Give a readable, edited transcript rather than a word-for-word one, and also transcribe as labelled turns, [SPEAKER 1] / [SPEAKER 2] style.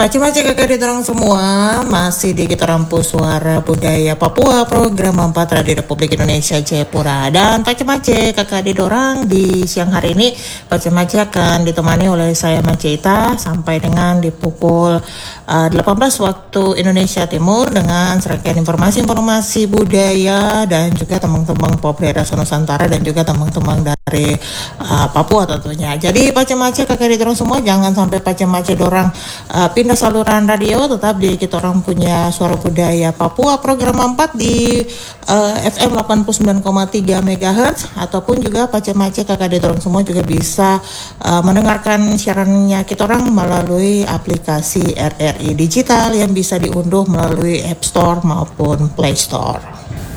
[SPEAKER 1] Macam-macam kakak di dorong semua masih di kita rampu suara budaya Papua program 4 Radio Republik Indonesia Jayapura, dan macam-macam kakak di dorang di siang hari ini macam-macam akan ditemani oleh saya Maceita sampai dengan di pukul 18 waktu Indonesia Timur dengan serangkaian informasi-informasi budaya dan juga teman-teman pop daerah Nusantara dan juga teman-teman dari Papua tentunya. Jadi macam-macam kakak di dorong semua jangan sampai macam-macam dorang pindah saluran radio, tetap di kita orang punya suara budaya Papua program 4 di FM 89,3 MHz, ataupun juga macam-macam kakak di dorong semua juga bisa mendengarkan siarannya kita orang melalui aplikasi RRI Digital yang bisa diunduh melalui App Store maupun Play Store.